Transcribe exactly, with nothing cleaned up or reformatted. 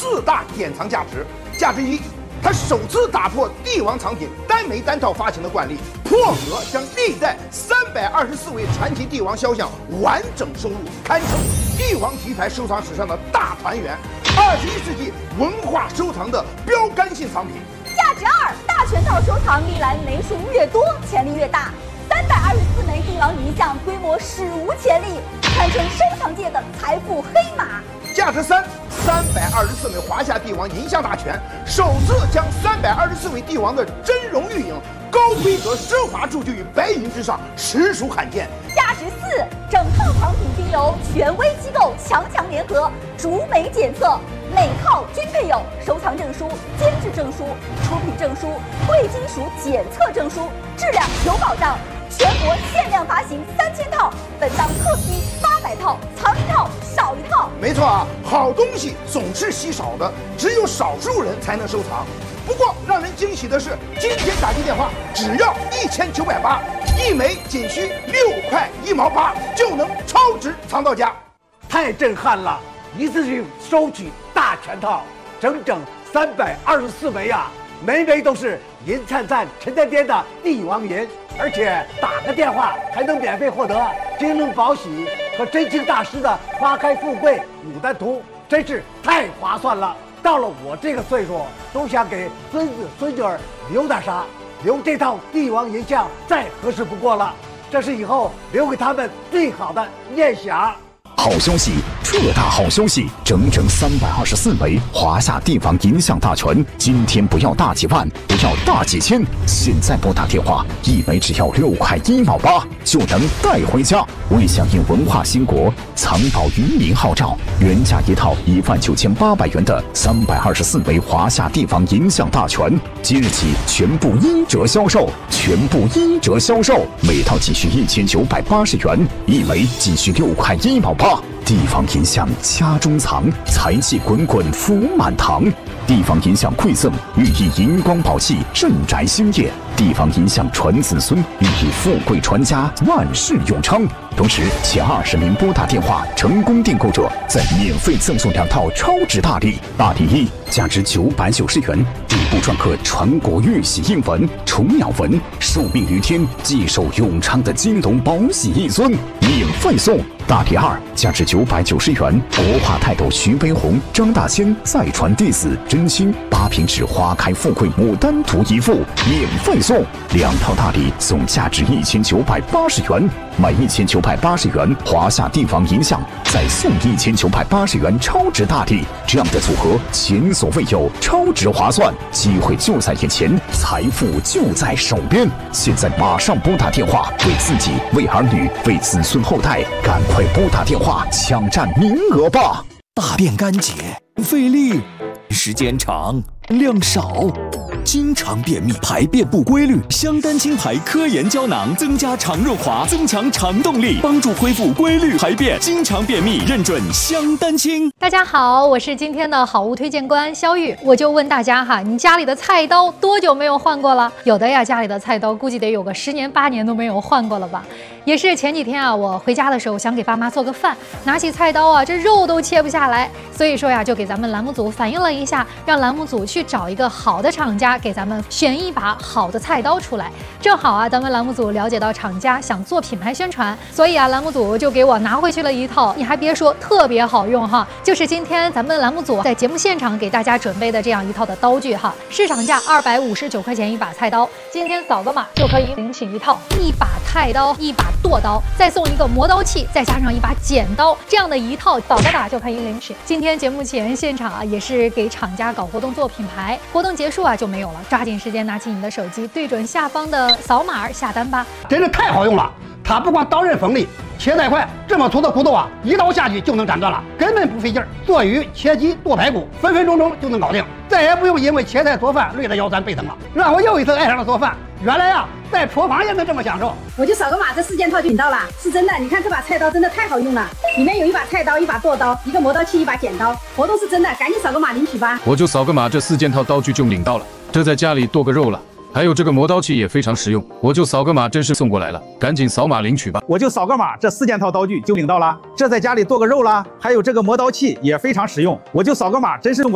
四大典藏价值。价值一，它首次打破帝王藏品单枚单套发行的惯例，破格将历代三百二十四位传奇帝王肖像完整收录，堪称帝王题材收藏史上的大团圆，二十一世纪文化收藏的标杆性藏品。 价值二，大全套收藏历来枚数越多，潜力越大。三百二十四枚帝王银像，规模史无前例，堪称收藏界的财富黑马。 价值三，三百二十四枚华夏帝王银像大全，首次将三百二十四位帝王的真容玉影高规格奢华铸就于白银之上，实属罕见。 价值四，整套藏品均由权威机构强强联合，逐枚检测，每套均配有收藏证书、监制证书、出品证书、贵金属检测证书，质量有保障。全国限量发行三千套，本档特批八百套，藏一套少一套。 没错啊，好东西总是稀少的，只有少数人才能收藏。不过让人惊喜的是，今天打进电话只要一千九百八，一枚仅需六块一毛八，就能超值藏到家， 太震撼了！一次性收取大全套，整整三百二十四枚啊！枚枚都是银灿灿、沉甸甸的帝王银，而且打个电话还能免费获得京东宝玺和真卿大师的《花开富贵牡丹图》，真是太划算了。到了我这个岁数，都想给孙子孙女儿留点啥，留这套帝王银像再合适不过了。这是以后留给他们最好的念想。 好消息，特大好消息！整整三百二十四枚华夏帝王银像大全，今天不要大几万，不要大几千，现在拨打电话，一枚只要六块一毛八，就能带回家。为响应文化兴国，藏宝渔民号召，原价一套一万九千八百元的三百二十四枚华夏帝王银像大全，即日起全部一折销售，全部一折销售，每套仅需一千九百八十元，一枚仅需六块一毛八。帝王银像家中藏，财气滚滚福满堂。帝王银像馈赠，寓意银光宝气，镇宅兴业；帝王银像传子孙，寓意富贵传家，万事永昌。同时，前二十名拨打电话成功订购者，再免费赠送两套超值大礼。大礼一，价值九百九十元，底部篆刻传国玉玺印文、虫鸟纹，受命于天，既寿永昌的金龙宝玺一尊，免费送。大礼二，价值九百九十元，国画泰斗徐悲鸿、张大千再传弟子真卿八品纸花开富贵牡丹图一幅，免费送。两套大礼总价值一千九百八十元，买一千九百八十元华夏帝王银像，再送一千九百八十元超值大礼，这样的组合前所未有，超值划算，机会就在眼前，财富就在手边。现在马上拨打电话，为自己、为儿女、为子孙后代，赶快拨打电话抢占名额吧！ 大便干结、费力、时间长、量少，经常便秘、排便不规律，香丹清排科研胶囊增加肠润滑，增强肠动力，帮助恢复规律排便。经常便秘认准香丹清。 大家好，我是今天的好物推荐官肖玉，我就问大家哈，你家里的菜刀多久没有换过了？有的呀，家里的菜刀估计得有个十年八年都没有换过了吧。也是前几天啊，我回家的时候想给爸妈做个饭，拿起菜刀啊，这肉都切不下来，所以说呀，就给咱们栏目组反映了一下，让栏目组去找一个好的厂家，给咱们选一把好的菜刀出来。正好啊，咱们栏目组了解到厂家想做品牌宣传，所以啊，栏目组就给我拿回去了一套，你还别说，特别好用哈，就是今天咱们栏目组在节目现场给大家准备的这样一套的刀具哈，市场价二百五十九块钱一把菜刀，今天扫个码就可以领取一套，一把菜刀，一把剁刀，再送一个磨刀器，再加上一把剪刀，这样的一套扫个码就可以领取。今天节目前现场啊，也是给厂家搞活动做品牌，活动结束啊就没有了，抓紧时间拿起你的手机，对准下方的扫码下单吧。 真是太好用了，它不光刀刃锋利，切再快，这么粗的骨头啊，一刀下去就能斩断了，根本不费劲儿。做鱼、切鸡、剁排骨，分分钟钟就能搞定，再也不用因为切菜做饭累得腰酸背疼了，让我又一次爱上了做饭。原来啊，在厨房也能这么享受。 我就扫个码，这四件套就领到了，是真的。你看这把菜刀真的太好用了，里面有一把菜刀、一把剁刀、一个磨刀器、一把剪刀，活动是真的，赶紧扫个码领取吧。 我就扫个码，这四件套刀具就领到了，这在家里剁个肉了。还有这个磨刀器也非常实用，我就扫个码，真是送过来了，赶紧扫码领取吧。 我就扫个码，这四件套刀具就领到了，这在家里剁个肉啦。还有这个磨刀器也非常实用，我就扫个码，真是送过来了。